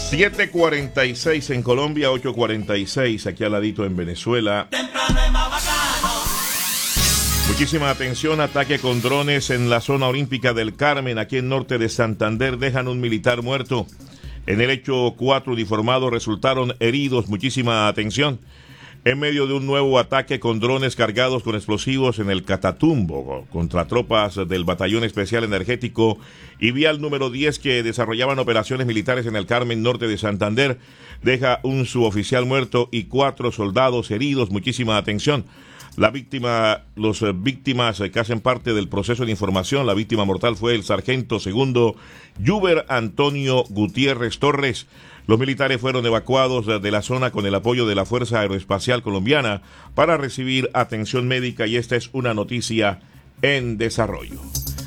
7:46 en Colombia, 8:46 aquí al ladito en Venezuela. Muchísima atención, ataque con drones en la zona olímpica del Carmen, aquí en norte de Santander, dejan un militar muerto. En el hecho, 4 uniformados resultaron heridos, muchísima atención. En medio de un nuevo ataque con drones cargados con explosivos en el Catatumbo, contra tropas del Batallón Especial Energético y Vial número 10 que desarrollaban operaciones militares en el Carmen norte de Santander, deja un suboficial muerto y 4 soldados heridos, muchísima atención. Las víctimas que hacen parte del proceso de información, la víctima mortal fue el sargento segundo Yuber Antonio Gutiérrez Torres. Los militares fueron evacuados de la zona con el apoyo de la Fuerza Aeroespacial Colombiana para recibir atención médica y esta es una noticia en desarrollo.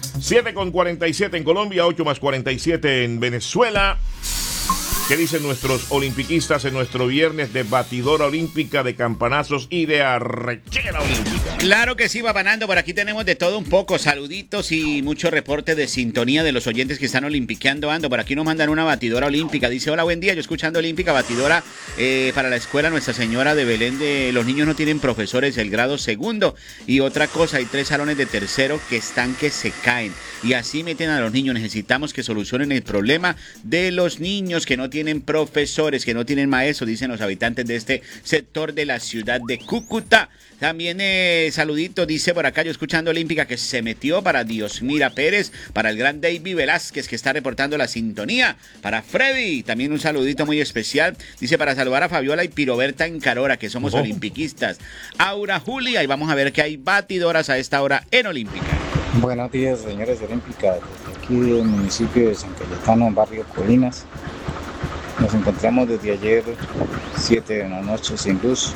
7:47 en Colombia, 8:47 en Venezuela. ¿Qué dicen nuestros olimpiquistas en nuestro viernes de batidora olímpica, de campanazos y de arrechera olímpica? Claro que sí, Papanando, por aquí tenemos de todo un poco, saluditos y mucho reporte de sintonía de los oyentes que están olimpiqueando ando. Por aquí nos mandan una batidora olímpica, dice, hola, buen día, yo escuchando olímpica, batidora para la escuela Nuestra Señora de Belén, de los niños no tienen profesores, el grado segundo. Y otra cosa, hay 3 salones de tercero que se caen y así meten a los niños, necesitamos que solucionen el problema de los niños que no tienen profesores, que no tienen maestros, dicen los habitantes de este sector de la ciudad de Cúcuta. También saludito, dice por acá, yo escuchando olímpica, que se metió para Diosmira Pérez, para el gran David Velázquez, que está reportando la sintonía, para Freddy, también un saludito muy especial, dice para saludar a Fabiola y Piroberta en Carora, que somos olimpiquistas. Aura Julia, y vamos a ver que hay batidoras a esta hora en Olímpica. Buenos días, señores de Olímpica, desde aquí del municipio de San Cayetano, barrio Colinas. Nos encontramos desde ayer 7 de la noche sin luz.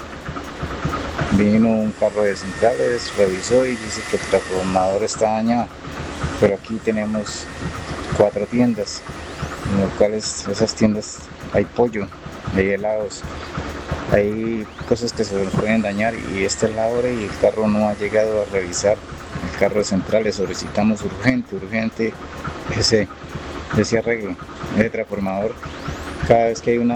Vino un carro de centrales, revisó y dice que el transformador está dañado. Pero aquí tenemos 4 tiendas, en las cuales esas tiendas hay pollo, hay helados, hay cosas que se les pueden dañar y esta es la hora y el carro no ha llegado a revisar. El carro de centrales, solicitamos urgente ese arreglo, ese transformador. Cada vez que hay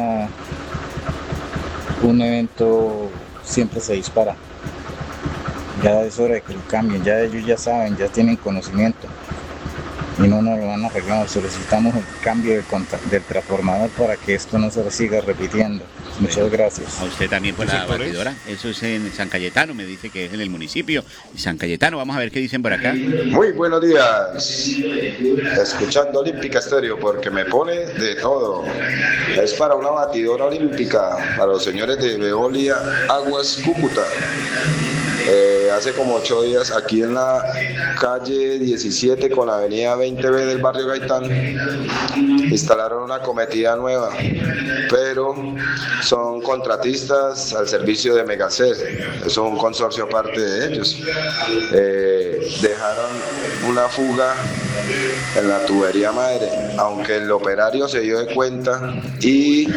un evento siempre se dispara. Ya es hora de que lo cambien, ya ellos ya saben, ya tienen conocimiento y no nos lo van a arreglar. Solicitamos el cambio del transformador para que esto no se siga repitiendo. Muchas gracias. A usted también por la batidora. Eso es en San Cayetano, me dice que es en el municipio de San Cayetano. Vamos a ver qué dicen por acá. Muy buenos días. Escuchando Olímpica Estéreo porque me pone de todo. Es para una batidora olímpica para los señores de Veolia Aguas Cúcuta. Hace como 8 días aquí en la calle 17 con la avenida 20B del barrio Gaitán instalaron una cometida nueva, pero son contratistas al servicio de Megacel, es un consorcio aparte de ellos. Dejaron una fuga en la tubería madre, aunque el operario se dio de cuenta y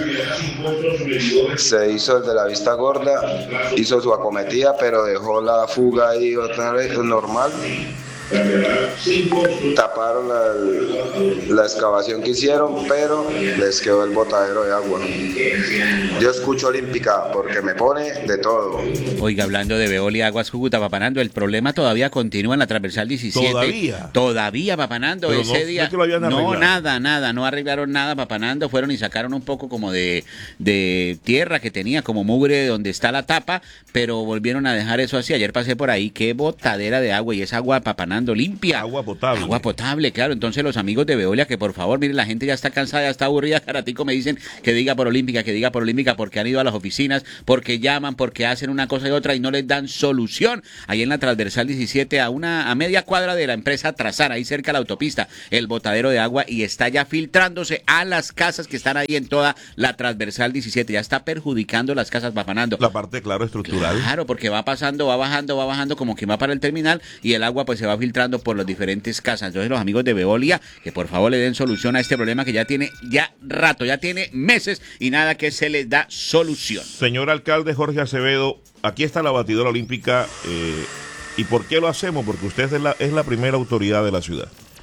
se hizo el de la vista gorda, hizo su acometida, pero dejó la fuga ahí otra vez normal. Taparon la excavación que hicieron, pero les quedó el botadero de agua. Yo escucho Olímpica porque me pone de todo. Oiga, hablando de Veolia Aguas Cúcuta, Papanando, el problema todavía continúa en la transversal 17. Todavía, Papanando, pero ese día. No, nada, no arreglaron nada, Papanando. Fueron y sacaron un poco como de tierra que tenía, como mugre donde está la tapa, pero volvieron a dejar eso así. Ayer pasé por ahí, qué botadera de agua, y es agua, Papanando, limpia. Agua potable, claro. Entonces los amigos de Veolia, que por favor, miren, la gente ya está cansada, ya está aburrida. Caratico me dicen que diga por Olímpica, porque han ido a las oficinas, porque llaman, porque hacen una cosa y otra y no les dan solución. Ahí en la transversal 17, a media cuadra de la empresa Trazar, ahí cerca de la autopista, el botadero de agua, y está ya filtrándose a las casas que están ahí en toda la transversal 17. Ya está perjudicando las casas, Papanando. La parte, claro, estructural. Claro, porque va pasando, va bajando como que va para el terminal y el agua pues se va filtrando por las diferentes casas. Entonces los amigos de Veolia, que por favor le den solución a este problema que ya tiene rato, ya tiene meses y nada que se les da solución. Señor alcalde Jorge Acevedo, aquí está la batidora olímpica. ¿Y por qué lo hacemos? Porque usted es la primera autoridad de la ciudad.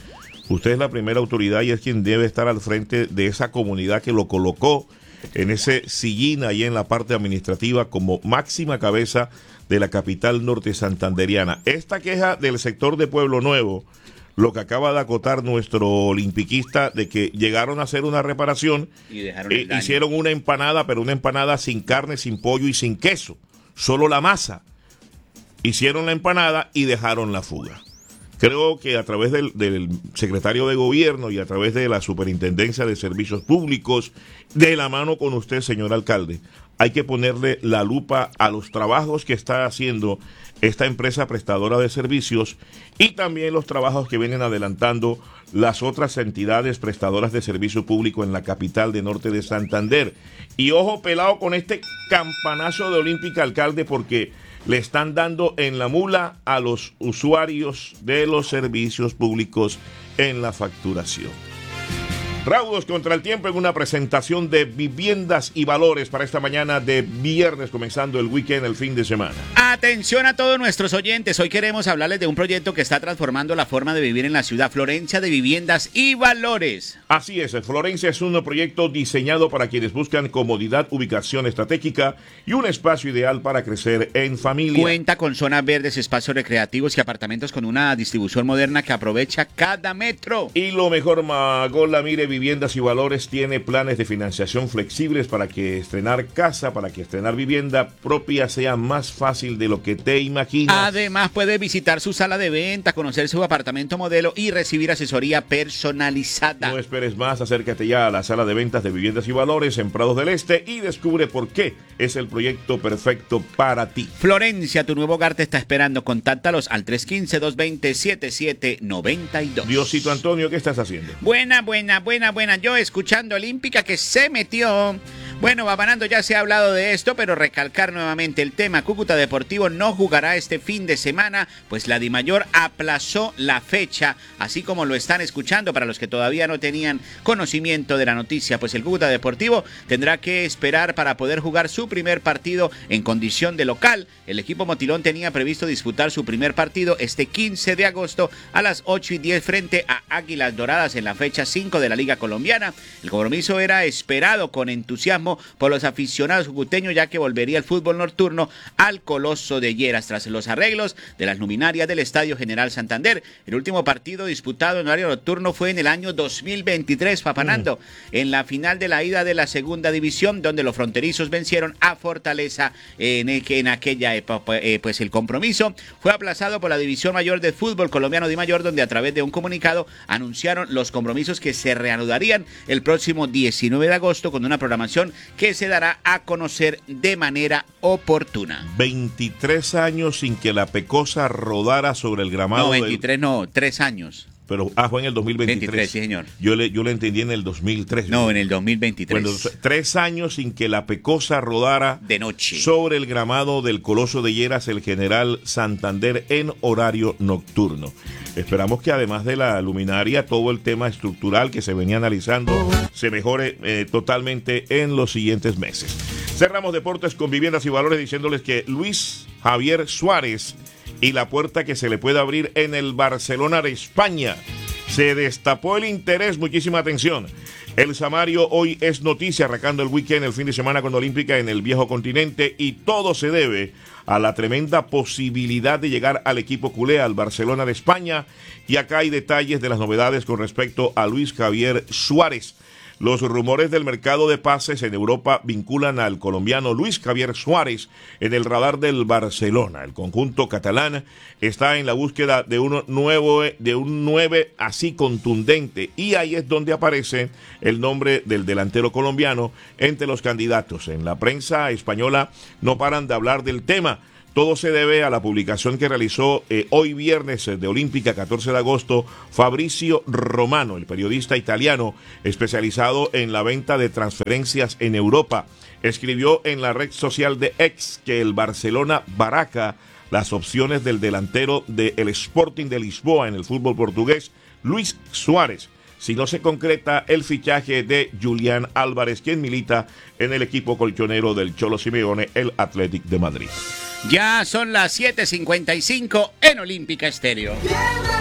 Usted es la primera autoridad y es quien debe estar al frente de esa comunidad que lo colocó en ese sillín ahí en la parte administrativa como máxima cabeza de la capital norte santanderiana. Esta queja del sector de Pueblo Nuevo, lo que acaba de acotar nuestro olimpiquista, de que llegaron a hacer una reparación y dejaron el daño. Hicieron una empanada, pero una empanada sin carne, sin pollo y sin queso, solo la masa. Hicieron la empanada y dejaron la fuga. Creo que a través del secretario de gobierno y a través de la superintendencia de servicios públicos, de la mano con usted, señor alcalde, hay que ponerle la lupa a los trabajos que está haciendo esta empresa prestadora de servicios y también los trabajos que vienen adelantando las otras entidades prestadoras de servicio público en la capital de Norte de Santander. Y ojo pelado con este campanazo de Olímpica, alcalde, porque le están dando en la mula a los usuarios de los servicios públicos en la facturación. Raudos contra el tiempo en una presentación de viviendas y valores para esta mañana de viernes, comenzando el weekend, el fin de semana. Atención a todos nuestros oyentes, hoy queremos hablarles de un proyecto que está transformando la forma de vivir en la ciudad, Florencia de Viviendas y Valores. Así es, Florencia es un proyecto diseñado para quienes buscan comodidad, ubicación estratégica y un espacio ideal para crecer en familia. Cuenta con zonas verdes, espacios recreativos y apartamentos con una distribución moderna que aprovecha cada metro. Y lo mejor, Magola, mire, Viviendas y Valores tiene planes de financiación flexibles para que estrenar casa, para que estrenar vivienda propia sea más fácil de lo que te imaginas. Además, puede visitar su sala de venta, conocer su apartamento modelo y recibir asesoría personalizada. No esperes más, acércate ya a la sala de ventas de Viviendas y Valores en Prados del Este y descubre por qué es el proyecto perfecto para ti. Florencia, tu nuevo hogar te está esperando. Contáctalos al 315-220-7792. Diosito Antonio, ¿qué estás haciendo? Buena. Yo escuchando Olímpica que se metió. Bueno, Babanando, ya se ha hablado de esto, pero recalcar nuevamente el tema. Cúcuta Deportivo no jugará este fin de semana, pues la Dimayor aplazó la fecha, así como lo están escuchando para los que todavía no tenían conocimiento de la noticia. Pues el Cúcuta Deportivo tendrá que esperar para poder jugar su primer partido en condición de local. El equipo motilón tenía previsto disputar su primer partido este 15 de agosto a las 8:10 frente a Águilas Doradas en la fecha 5 de la Liga Colombiana. El compromiso era esperado con entusiasmo por los aficionados jucuteños, ya que volvería el fútbol nocturno al Coloso de Lleras tras los arreglos de las luminarias del Estadio General Santander. El último partido disputado en horario nocturno fue en el año 2023, Papanando, en la final de la ida de la segunda división, donde los fronterizos vencieron a Fortaleza en aquella época. Pues el compromiso fue aplazado por la División Mayor de Fútbol Colombiano Dimayor, donde a través de un comunicado anunciaron los compromisos que se reanudarían el próximo 19 de agosto con una programación que se dará a conocer de manera oportuna. 23 años sin que la Pecosa rodara sobre el gramado. No, 23 no, 3 años. Pero, fue en el 2023. 23, sí, señor. Yo le entendí en el 2003. No, en el 2023. Bueno, 3 años sin que la Pecosa rodara de noche sobre el gramado del Coloso de Lleras, el General Santander, en horario nocturno. Esperamos que además de la luminaria, todo el tema estructural que se venía analizando se mejore totalmente en los siguientes meses. Cerramos deportes con Viviendas y Valores diciéndoles que Luis Javier Suárez y la puerta que se le puede abrir en el Barcelona de España. Se destapó el interés, muchísima atención. El Samario hoy es noticia, arrancando el weekend, el fin de semana con Olímpica en el viejo continente, y todo se debe a la tremenda posibilidad de llegar al equipo culé, al Barcelona de España. Y acá hay detalles de las novedades con respecto a Luis Javier Suárez. Los rumores del mercado de pases en Europa vinculan al colombiano Luis Javier Suárez en el radar del Barcelona. El conjunto catalán está en la búsqueda de un 9 así contundente, y ahí es donde aparece el nombre del delantero colombiano entre los candidatos. En la prensa española no paran de hablar del tema. Todo se debe a la publicación que realizó hoy viernes de Olímpica, 14 de agosto, Fabrizio Romano, el periodista italiano especializado en la venta de transferencias en Europa. Escribió en la red social de X que el Barcelona baraja las opciones del delantero del Sporting de Lisboa en el fútbol portugués, Luis Suárez, si no se concreta el fichaje de Julián Álvarez, quien milita en el equipo colchonero del Cholo Simeone, el Athletic de Madrid. Ya son las 7:55 en Olímpica Estéreo.